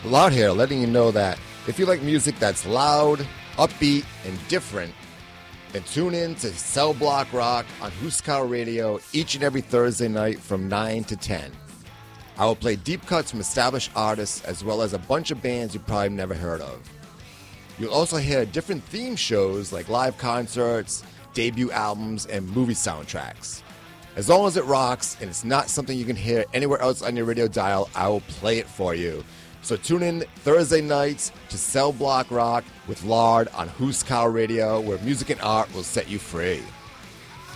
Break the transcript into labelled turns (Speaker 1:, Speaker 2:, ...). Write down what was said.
Speaker 1: Lard here, letting you know that if you like music that's loud, upbeat, and different, then tune in to Cell Block Rock on Huskar Radio each and every Thursday night from 9 to 10. I will play deep cuts from established artists as well as a bunch of bands you probably never heard of. You'll also hear different theme shows like live concerts, debut albums, and movie soundtracks. As long as it rocks and it's not something you can hear anywhere else on your radio dial, I will play it for you. So tune in Thursday nights to Cell Block Rock with Lard on Huskar Radio, where music and art will set you free.